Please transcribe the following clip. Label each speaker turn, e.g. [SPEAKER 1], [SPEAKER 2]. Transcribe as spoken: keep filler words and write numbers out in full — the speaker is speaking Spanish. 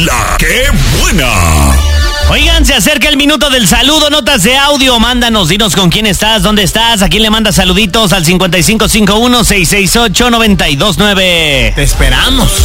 [SPEAKER 1] La ¡Qué buena!
[SPEAKER 2] Oigan, se acerca el minuto del saludo, notas de audio, mándanos, dinos con quién estás, dónde estás, a quién le mandas saluditos al cincuenta y cinco cincuenta y uno, seiscientos sesenta y ocho, noventa y dos nueve.
[SPEAKER 3] Te esperamos.